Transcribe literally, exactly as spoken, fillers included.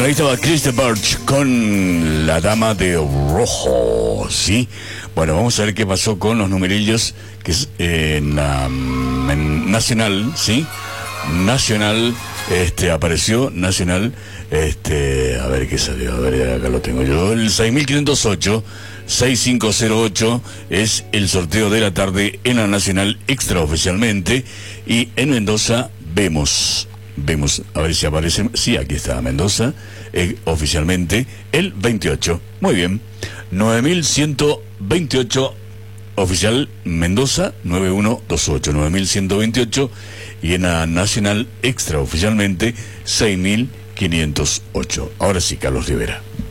Bueno, ahí estaba Chris de Birch con La Dama de Rojo, ¿sí? Bueno, vamos a ver qué pasó con los numerillos que es eh, en, um, en Nacional, ¿sí? Nacional, este, apareció Nacional, este, a ver qué salió, a ver, acá lo tengo yo, el seis mil quinientos ocho, seis cinco cero ocho es el sorteo de la tarde en la Nacional extraoficialmente, y en Mendoza vemos... Vemos, a ver si aparece. Sí, aquí está Mendoza, eh, oficialmente, el veintiocho. Muy bien. nueve mil ciento veintiocho, oficial Mendoza, nueve uno dos ocho. nueve mil ciento veintiocho. Y en la Nacional extraoficialmente, seis mil quinientos ocho. Ahora sí, Carlos Rivera.